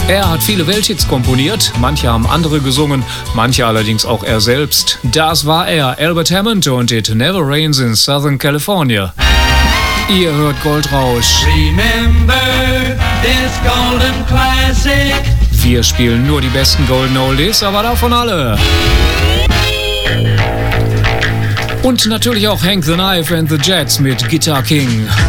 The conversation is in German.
Er hat viele Welthits komponiert, manche haben andere gesungen, manche allerdings auch er selbst. Das war er, Albert Hammond, und It Never Rains in Southern California. Ihr hört Goldrausch. Remember this golden classic. Wir spielen nur die besten Golden Oldies, aber davon alle. Und natürlich auch Hank the Knife and the Jets mit Guitar King.